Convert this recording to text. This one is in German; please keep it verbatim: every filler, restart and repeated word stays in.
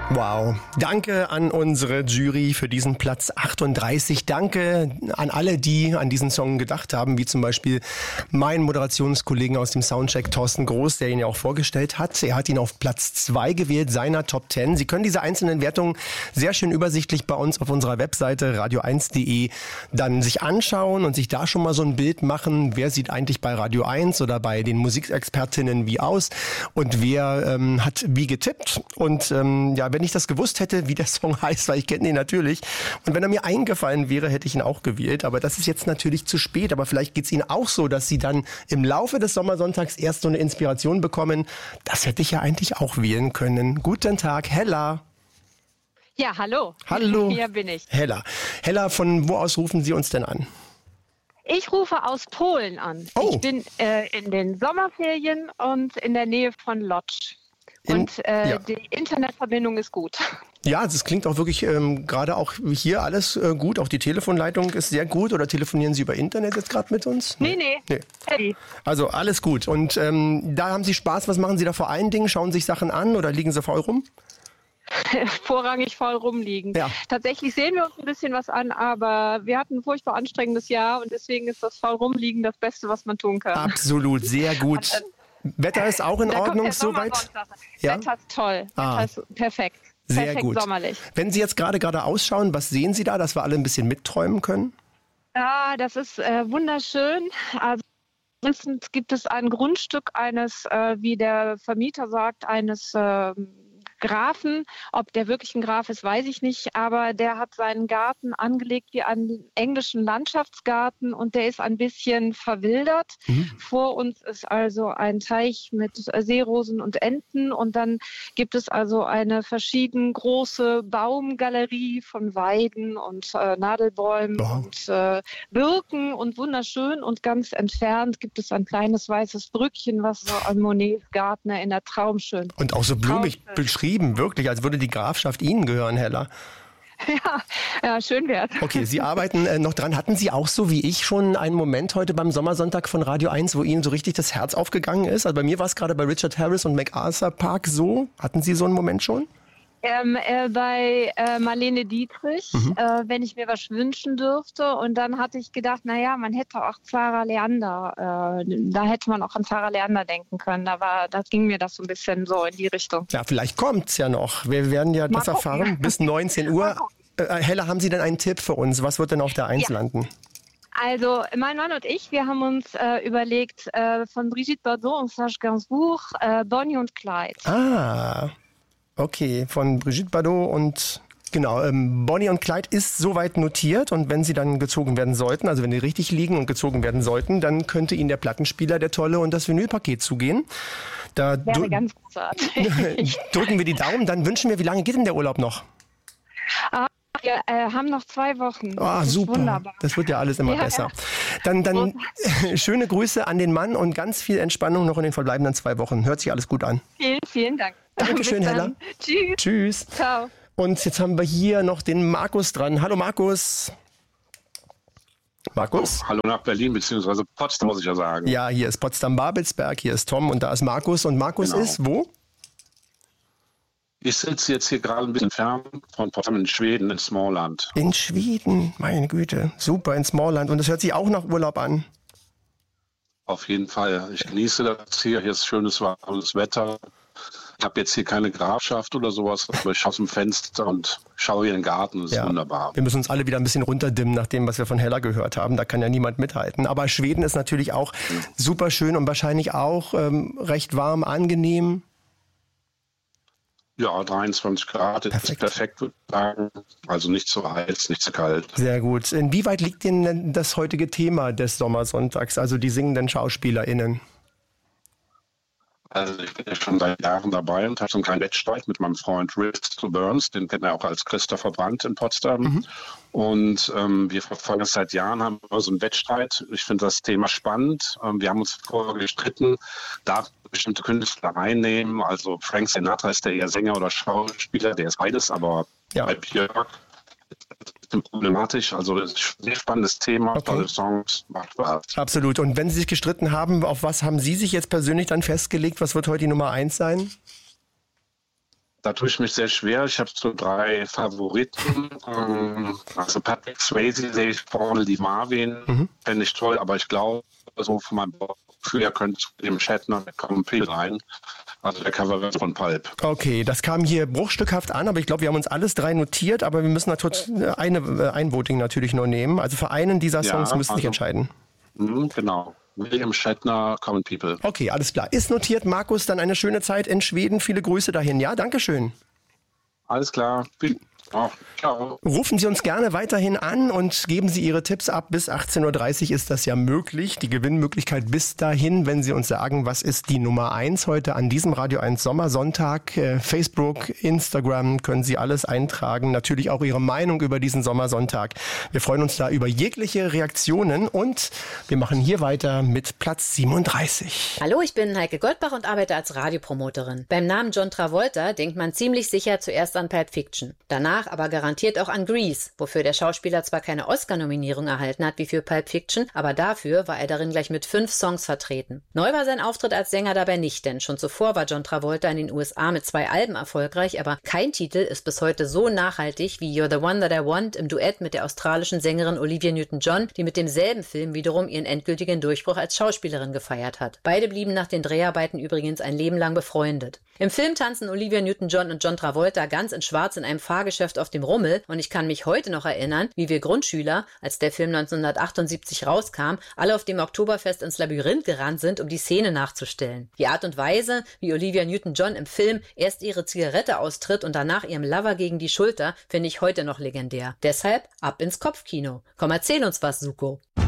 Wow. Danke an unsere Jury für diesen Platz achtunddreißig. Danke an alle, die an diesen Song gedacht haben, wie zum Beispiel mein Moderationskollegen aus dem Soundcheck, Thorsten Groß, der ihn ja auch vorgestellt hat. Er hat ihn auf Platz zwei gewählt, seiner Top zehn. Sie können diese einzelnen Wertungen sehr schön übersichtlich bei uns auf unserer Webseite radio eins punkt de dann sich anschauen und sich da schon mal so ein Bild machen, wer sieht eigentlich bei Radio eins oder bei den Musikexpertinnen wie aus und wer ähm, hat wie getippt. Und ähm, ja, wenn ich das gewusst hätte, wie der Song heißt, weil ich kenne ihn natürlich. Und wenn er mir eingefallen wäre, hätte ich ihn auch gewählt. Aber das ist jetzt natürlich zu spät. Aber vielleicht geht es Ihnen auch so, dass Sie dann im Laufe des Sommersonntags erst so eine Inspiration bekommen. Das hätte ich ja eigentlich auch wählen können. Guten Tag, Hella. Ja, hallo. Hallo. Hier bin ich. Hella. Hella, von wo aus rufen Sie uns denn an? Ich rufe aus Polen an. Oh. Ich bin äh, in den Sommerferien und in der Nähe von Lodz. Und äh, ja. die Internetverbindung ist gut. Ja, das klingt auch wirklich ähm, gerade auch hier alles äh, gut. Auch die Telefonleitung ist sehr gut. Oder telefonieren Sie über Internet jetzt gerade mit uns? Nee, nee. nee. Hey. Also alles gut. Und ähm, da haben Sie Spaß. Was machen Sie da vor allen Dingen? Schauen Sie sich Sachen an oder liegen Sie faul rum? Vorrangig faul rumliegen. Ja. Tatsächlich sehen wir uns ein bisschen was an, aber wir hatten ein furchtbar anstrengendes Jahr und deswegen ist das faul rumliegen das Beste, was man tun kann. Absolut, sehr gut. Wetter ist auch in da Ordnung soweit? Ja? Wetter ist toll. Ah. Wetter ist perfekt. Sehr perfekt gut. Sommerlich. Wenn Sie jetzt gerade gerade ausschauen, was sehen Sie da, dass wir alle ein bisschen mitträumen können? Ja, das ist äh, wunderschön. Also ansonsten gibt es ein Grundstück eines, äh, wie der Vermieter sagt, eines äh, Grafen. Ob der wirklich ein Graf ist, weiß ich nicht. Aber der hat seinen Garten angelegt wie einen englischen Landschaftsgarten und der ist ein bisschen verwildert. Mhm. Vor uns ist also ein Teich mit Seerosen und Enten und dann gibt es also eine verschieden große Baumgalerie von Weiden und äh, Nadelbäumen oh. und äh, Birken und wunderschön. Und ganz entfernt gibt es ein kleines weißes Brückchen, was so an Monets Garten erinnert. Traumschön. Und auch so blumig beschrieben. Wirklich, als würde die Grafschaft Ihnen gehören, Hella. Ja, ja, schön wert. Okay, Sie arbeiten äh, noch dran. Hatten Sie auch so wie ich schon einen Moment heute beim Sommersonntag von Radio eins, wo Ihnen so richtig das Herz aufgegangen ist? Also bei mir war es gerade bei Richard Harris und MacArthur Park so. Hatten Sie so einen Moment schon? Ähm, äh, bei äh, Marlene Dietrich, mhm. äh, wenn ich mir was wünschen dürfte. Und dann hatte ich gedacht, naja, man hätte auch Zara Leander, äh, da hätte man auch an Zara Leander denken können. Da, war, da ging mir das so ein bisschen so in die Richtung. Ja, vielleicht kommt's ja noch. Wir werden ja Mal das gucken. erfahren bis neunzehn Uhr. Äh, Hella, haben Sie denn einen Tipp für uns? Was wird denn auf der eins ja. landen? Also mein Mann und ich, wir haben uns äh, überlegt, äh, von Brigitte Bardot und Serge Gainsbourg, äh, Bonnie und Clyde. Ah, okay, von Brigitte Bardot und genau, ähm, Bonnie und Clyde ist soweit notiert und wenn sie dann gezogen werden sollten, also wenn die richtig liegen und gezogen werden sollten, dann könnte Ihnen der Plattenspieler, der Tolle und das Vinylpaket zugehen. Da wäre du- ganz großartig. Drücken wir die Daumen, dann wünschen wir, wie lange geht denn der Urlaub noch? Ah, wir äh, haben noch zwei Wochen. Ah, das super. Wunderbar. Das wird ja alles immer ja, besser. Ja. Dann, dann schöne Grüße an den Mann und ganz viel Entspannung noch in den verbleibenden zwei Wochen. Hört sich alles gut an. Vielen, vielen Dank. Dankeschön, Hella. Tschüss. Tschüss. Ciao. Und jetzt haben wir hier noch den Markus dran. Hallo Markus. Markus? Oh, hallo nach Berlin, beziehungsweise Potsdam, muss ich ja sagen. Ja, hier ist Potsdam-Babelsberg, hier ist Tom und da ist Markus. Und Markus genau. ist wo? Ich sitze jetzt hier gerade ein bisschen fern von Potsdam in Schweden, in Småland. In Schweden, meine Güte. Super, in Småland. Und das hört sich auch nach Urlaub an. Auf jeden Fall. Ich genieße das hier. Hier ist schönes, warmes Wetter. Ich habe jetzt hier keine Grafschaft oder sowas, aber ich schaue aus dem Fenster und schaue hier in den Garten. Das ist ja wunderbar. Wir müssen uns alle wieder ein bisschen runterdimmen nach dem, was wir von Hella gehört haben. Da kann ja niemand mithalten. Aber Schweden ist natürlich auch ja. super schön und wahrscheinlich auch ähm, recht warm, angenehm. Ja, dreiundzwanzig Grad, perfekt. Ist perfekt, würde ich sagen. Also nicht zu heiß, nicht zu kalt. Sehr gut. Inwieweit liegt Ihnen das heutige Thema des Sommersonntags, also die singenden SchauspielerInnen? Also ich bin ja schon seit Jahren dabei und habe so einen kleinen Wettstreit mit meinem Freund Risto Burns, den kennt er auch als Christopher Brandt in Potsdam. Mhm. Und ähm, wir verfolgen das seit Jahren, haben wir so einen Wettstreit. Ich finde das Thema spannend. Ähm, wir haben uns vorher gestritten, darf bestimmte Künstler reinnehmen. Also Frank Sinatra ist der eher Sänger oder Schauspieler, der ist beides, aber ja. bei Björk ist das ein bisschen problematisch. Also das ist ein sehr spannendes Thema, okay. Tolle Songs, macht Spaß. Absolut. Und wenn Sie sich gestritten haben, auf was haben Sie sich jetzt persönlich dann festgelegt? Was wird heute die Nummer eins sein? Da tue ich mich sehr schwer. Ich habe so drei Favoriten. Also Patrick Swayze sehe ich vorne, die Marvin, mhm. fände ich toll, aber ich glaube, so von meinem Bauchgefühl her könnte zu dem Shatner mit Common People rein. Also der Cover von Pulp. Okay, das kam hier bruchstückhaft an, aber ich glaube, wir haben uns alles drei notiert, aber wir müssen natürlich eine ein Voting natürlich nur nehmen. Also für einen dieser Songs ja, müsst ihr also, sich entscheiden. Mh, genau. William Shatner, Common People. Okay, alles klar. Ist notiert. Markus, dann eine schöne Zeit in Schweden. Viele Grüße dahin. Ja, Dankeschön. Alles klar. Oh, ciao. Rufen Sie uns gerne weiterhin an und geben Sie Ihre Tipps ab. Bis achtzehn Uhr dreißig ist das ja möglich. Die Gewinnmöglichkeit bis dahin, wenn Sie uns sagen, was ist die Nummer eins heute an diesem Radio eins Sommersonntag. Äh, Facebook, Instagram, können Sie alles eintragen. Natürlich auch Ihre Meinung über diesen Sommersonntag. Wir freuen uns da über jegliche Reaktionen und wir machen hier weiter mit Platz siebenunddreißig. Hallo, ich bin Heike Goldbach und arbeite als Radiopromoterin. Beim Namen John Travolta denkt man ziemlich sicher zuerst an Pulp Fiction. Danach aber garantiert auch an Grease, wofür der Schauspieler zwar keine Oscar-Nominierung erhalten hat wie für Pulp Fiction, aber dafür war er darin gleich mit fünf Songs vertreten. Neu war sein Auftritt als Sänger dabei nicht, denn schon zuvor war John Travolta in den U S A mit zwei Alben erfolgreich, aber kein Titel ist bis heute so nachhaltig wie You're the One That I Want im Duett mit der australischen Sängerin Olivia Newton-John, die mit demselben Film wiederum ihren endgültigen Durchbruch als Schauspielerin gefeiert hat. Beide blieben nach den Dreharbeiten übrigens ein Leben lang befreundet. Im Film tanzen Olivia Newton-John und John Travolta ganz in Schwarz in einem Fahrgeschäft auf dem Rummel und ich kann mich heute noch erinnern, wie wir Grundschüler, als der Film neunzehnhundertachtundsiebzig rauskam, alle auf dem Oktoberfest ins Labyrinth gerannt sind, um die Szene nachzustellen. Die Art und Weise, wie Olivia Newton-John im Film erst ihre Zigarette austritt und danach ihrem Lover gegen die Schulter, finde ich heute noch legendär. Deshalb ab ins Kopfkino. Komm, erzähl uns was, Suko.